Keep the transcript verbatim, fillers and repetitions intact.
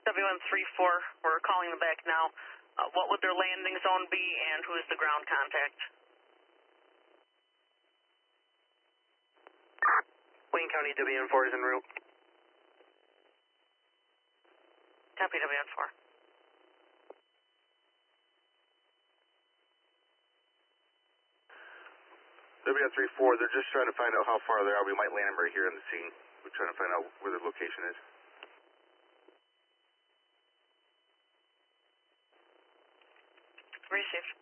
W N three four, we're calling them back now. Uh, what would their landing zone be, and who is the ground contact? Wayne County W N four is en route. Copy W N four. W N three four, they're just trying to find out how far they are. We might land them right here on the scene. We're trying to find out where the location is. Received.